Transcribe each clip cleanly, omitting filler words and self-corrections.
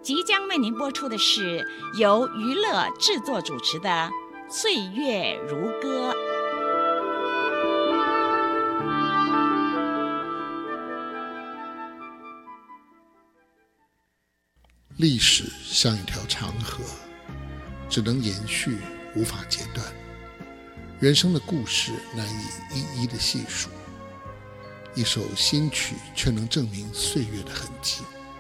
即将为您播出的是由娱乐制作主持的《岁月如歌》。 历史像一条长河，只能延续，无法截断。人生的故事难以一一的细数，一首新曲却能证明岁月的痕迹。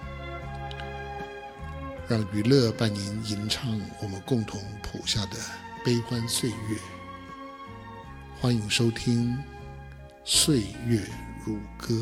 让娱乐伴您吟唱我们共同谱下的悲欢岁月。欢迎收听《岁月如歌》。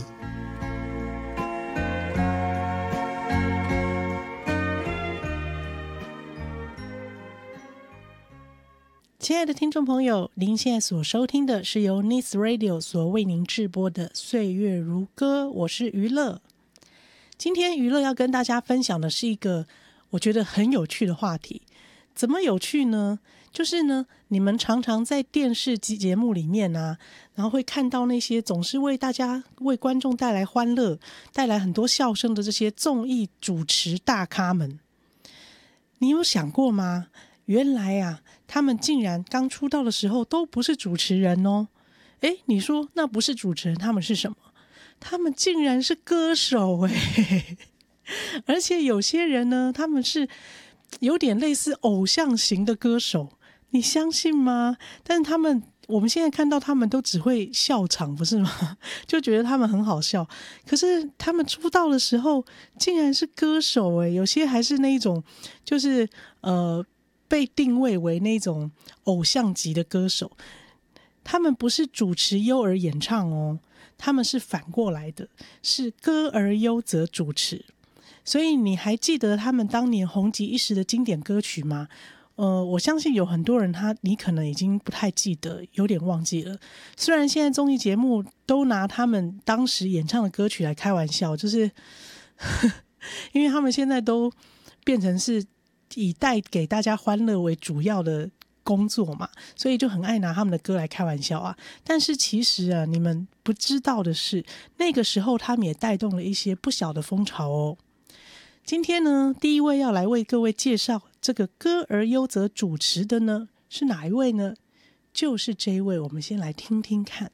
亲爱的听众朋友，您现在所收听的是由 Nice Radio 所为您制播的《岁月如歌》，我是娱乐。今天娱乐要跟大家分享的是一个我觉得很有趣的话题。怎么有趣呢？就是呢，你们常常在电视节目里面啊，然后会看到那些总是为观众带来欢乐、带来很多笑声的这些综艺主持大咖们。你有想过吗？原来啊，他们竟然刚出道的时候都不是主持人哦。诶，你说那不是主持人，他们是什么？他们竟然是歌手诶。而且有些人呢，他们是有点类似偶像型的歌手，你相信吗？但是我们现在看到他们都只会笑场，不是吗？就觉得他们很好笑。可是他们出道的时候竟然是歌手诶，有些还是那一种就是被定位为那种偶像级的歌手。他们不是主持优而演唱哦，他们是反过来的，是歌而优则主持。所以你还记得他们当年红极一时的经典歌曲吗？我相信有很多人你可能已经不太记得，有点忘记了。虽然现在综艺节目都拿他们当时演唱的歌曲来开玩笑，就是因为他们现在都变成是以带给大家欢乐为主要的工作嘛，所以就很爱拿他们的歌来开玩笑啊。但是其实啊，你们不知道的是，那个时候他们也带动了一些不小的风潮哦。今天呢，第一位要来为各位介绍这个歌而优则主持的呢，是哪一位呢？就是这一位，我们先来听听看。